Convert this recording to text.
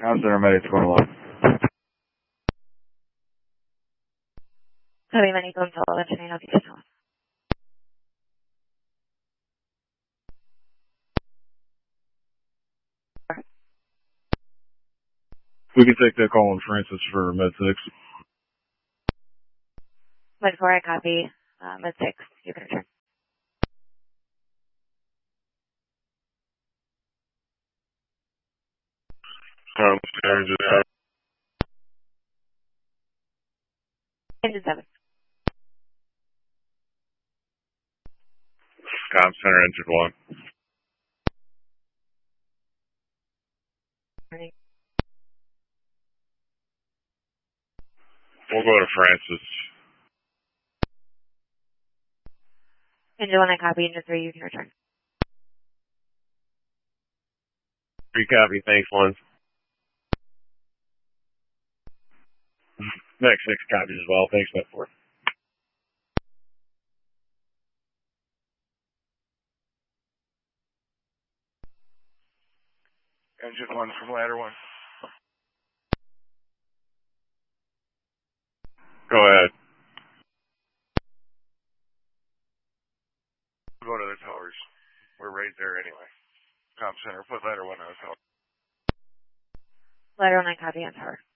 Comm Center, Medics going along. Copy, Medics going Sullivan, can I help you this one? We can take that call on Francis for Med 6. Med 4, I copy. Med 6, you can return. Engine 7. Comm Center, Engine 1. Morning. We'll go to Francis. Engine 1, I copy. Engine 3, you can return. 3 copy, thanks, 1. Next 6 copies as well, thanks, Med 4. Engine 1 from ladder 1. Go ahead. We'll go to the towers. We're right there anyway. Comm Center, put ladder 1 on the tower. Ladder 1, I copy on tower.